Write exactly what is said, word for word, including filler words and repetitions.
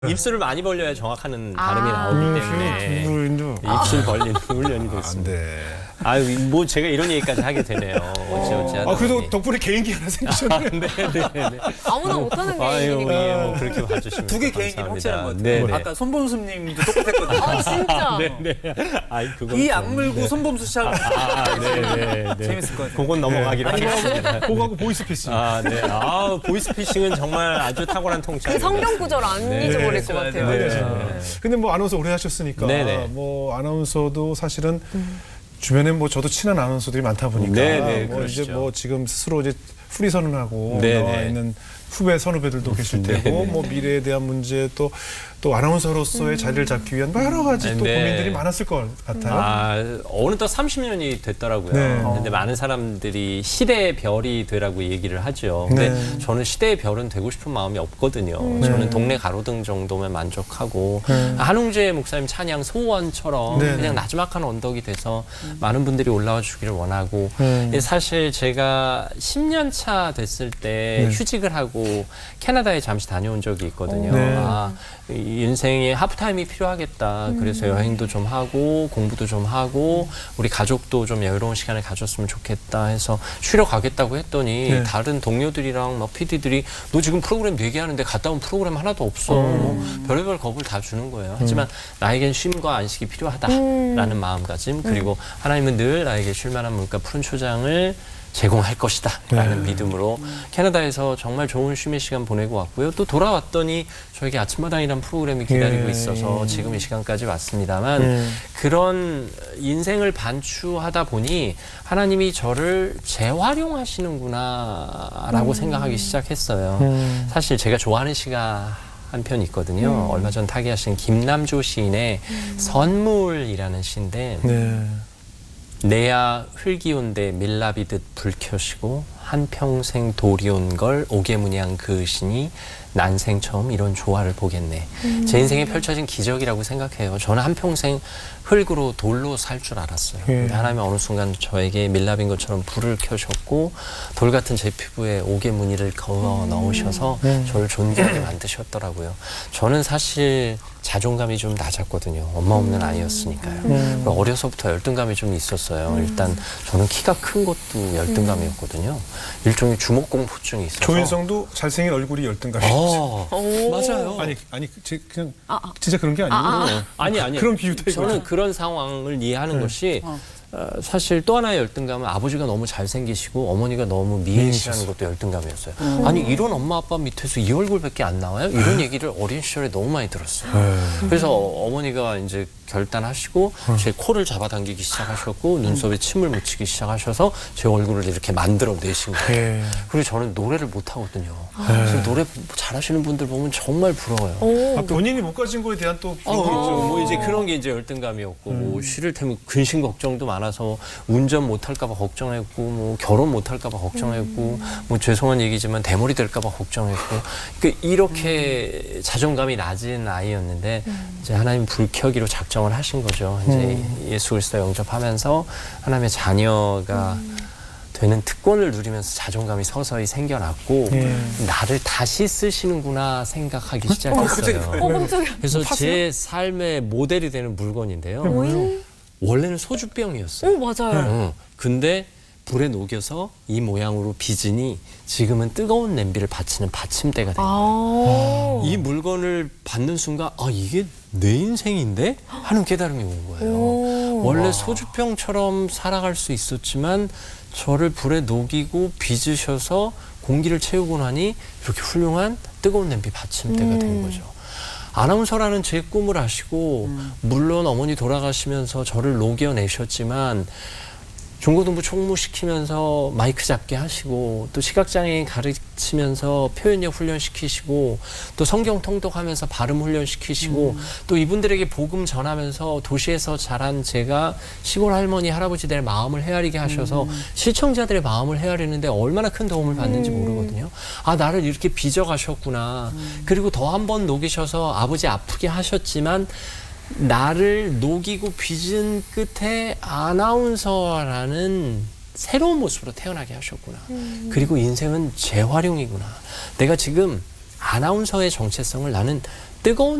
입술을 많이 벌려야 정확한 발음이 아. 나오기 때문에 음, 입술 벌리는 훈련이 됐습니다. 아유, 뭐 제가 이런 얘기까지 하게 되네요. 어찌어찌 하다 아, 그래도 보니. 덕분에 개인기 하나 생기셨네요. 네, 네, 네. 아무나 못하는 아유, 개인기니까. 예, 뭐 그렇게 봐주시면 두 개 개인기는 확실한 것 같아요. 네, 네. 아까 손범수님도 똑같았거든요. 아 진짜. 네, 네. 아이, 그건 이 좀- 악물고 손범수 씨 하면 아, 네, 네, 네. 재밌을 것 같아요. 그건 넘어가기로 하겠습니다. 그거하고 보이스피싱. 아, 네. 아, 보이스피싱은 정말 아주 탁월한 통찰. 그 성경 구절 안 네. 잊어버릴 네, 것 같아요. 네, 네. 근데 뭐 아나운서 오래 하셨으니까 네네. 뭐 아나운서도 사실은 주변에 뭐 저도 친한 아나운서들이 많다 보니까 네네, 뭐 이제 그러시죠. 뭐 지금 스스로 이제 프리 선언하고 네네. 나와 있는 후배 선후배들도 계실 테고 뭐 미래에 대한 문제 또 또 아나운서로서의 자리를 잡기 위한 여러 가지 또 네. 고민들이 많았을 것 같아요. 아, 어느덧 삼십 년이 됐더라고요. 네. 근데 많은 사람들이 시대의 별이 되라고 얘기를 하죠. 근데 네. 저는 시대의 별은 되고 싶은 마음이 없거든요. 네. 저는 동네 가로등 정도면 만족하고 네. 한웅재 목사님 찬양 소원처럼 네. 그냥 나지막한 언덕이 돼서 많은 분들이 올라와 주기를 원하고 네. 사실 제가 십 년 차 됐을 때 네. 휴직을 하고 캐나다에 잠시 다녀온 적이 있거든요. 네. 아, 이 인생에 하프타임이 필요하겠다. 그래서 여행도 좀 하고 공부도 좀 하고 우리 가족도 좀 여유로운 시간을 가졌으면 좋겠다 해서 쉬러 가겠다고 했더니 네. 다른 동료들이랑 막 피디들이 너 지금 프로그램 네 개 하는데 갔다 온 프로그램 하나도 없어. 뭐 별의별 겁을 다 주는 거예요. 하지만 나에겐 쉼과 안식이 필요하다라는 마음가짐 그리고 하나님은 늘 나에게 쉴만한 물가 푸른 초장을 제공할 것이다 라는 네. 믿음으로 캐나다에서 정말 좋은 쉼의 시간 보내고 왔고요. 또 돌아왔더니 저에게 아침마당이라는 프로그램이 기다리고 예. 있어서 지금 이 시간까지 왔습니다만 예. 그런 인생을 반추하다 보니 하나님이 저를 재활용하시는구나 라고 생각하기 시작했어요. 음. 사실 제가 좋아하는 시가 한 편 있거든요. 얼마 전 타계하신 김남조 시인의 선물이라는 시인데 네. 내야 흘기온데 밀랍이듯 불 켜시고 한평생 돌이 온 걸 오개무냥 그으시니 난생 처음 이런 조화를 보겠네. 음. 제 인생에 펼쳐진 기적이라고 생각해요. 저는 한평생 흙으로 돌로 살 줄 알았어요. 예. 근데 하나님은 어느 순간 저에게 밀랍인 것처럼 불을 켜셨고 돌 같은 제 피부에 오개무늬를 그어 넣으셔서 음. 저를 존귀하게 만드셨더라고요. 저는 사실 자존감이 좀 낮았거든요. 엄마 없는 아이였으니까요. 음. 어려서부터 열등감이 좀 있었어요. 일단 저는 키가 큰 것도 열등감이었거든요. 일종의 주목공포증이 있어서. 조인성도 잘생긴 얼굴이 열등감이었어요. 어, 오. 맞아요. 아니 아니 제- 그냥 아, 아. 진짜 그런 게 아니고 아니 아니. 그런 비유도 저는 있거든요. 그런 상황을 이해하는 네. 것이 어, 사실 또 하나의 열등감은 아버지가 너무 잘생기시고 어머니가 너무 미인이시라는 것도 열등감이었어요. 아니 이런 엄마 아빠 밑에서 이 얼굴밖에 안 나와요? 이런 얘기를 어린 시절에 너무 많이 들었어요. 그래서 어, 어머니가 이제 결단하시고 제 코를 잡아당기기 시작하셨고 눈썹에 침을 묻히기 시작하셔서 제 얼굴을 이렇게 만들어 내신 거예요. 예. 그리고 저는 노래를 못 하거든요. 그래서 노래 잘하시는 분들 보면 정말 부러워요. 오. 아, 본인이 못 가진 거에 대한 또 어, 그런 게 있죠. 뭐 이제 그런 게 이제 열등감이었고 뭐 쉬를 테면 근심 걱정도 많아서 운전 못할까 봐 걱정했고 뭐 결혼 못할까 봐 걱정했고 뭐 죄송한 얘기지만 대머리 될까 봐 걱정했고 그 이렇게 자존감이 낮은 아이였는데 이제 하나님 불켜기로 작정을 하신 거죠. 이제 예수 그리스도 영접하면서 하나님의 자녀가 되는 특권을 누리면서 자존감이 서서히 생겨났고 예. 나를 다시 쓰시는구나 생각하기 시작했어요. 어, 깜짝이야. 그래서 제 삶의 모델이 되는 물건인데요. 오이? 원래는 소주병이었어요. 오, 맞아요. 응. 근데 불에 녹여서 이 모양으로 빚으니 지금은 뜨거운 냄비를 받치는 받침대가 된 거예요. 아. 이 물건을 받는 순간 아 이게 내 인생인데? 하는 깨달음이 온 거예요. 오. 원래 소주병처럼 살아갈 수 있었지만 저를 불에 녹이고 빚으셔서 공기를 채우고 나니 이렇게 훌륭한 뜨거운 냄비 받침대가 된 거죠. 아나운서라는 제 꿈을 아시고 물론 어머니 돌아가시면서 저를 녹여내셨지만 중고등부 총무시키면서 마이크 잡게 하시고 또 시각장애인 가르치면서 표현력 훈련시키시고 또 성경 통독하면서 발음 훈련시키시고 음. 또 이분들에게 복음 전하면서 도시에서 자란 제가 시골 할머니 할아버지들의 마음을 헤아리게 하셔서 음. 시청자들의 마음을 헤아리는데 얼마나 큰 도움을 받는지 음. 모르거든요. 아 나를 이렇게 빚어가셨구나. 음. 그리고 더 한 번 녹이셔서 아버지 아프게 하셨지만 나를 녹이고 빚은 끝에 아나운서라는 새로운 모습으로 태어나게 하셨구나. 음. 그리고 인생은 재활용이구나. 내가 지금 아나운서의 정체성을 나는 뜨거운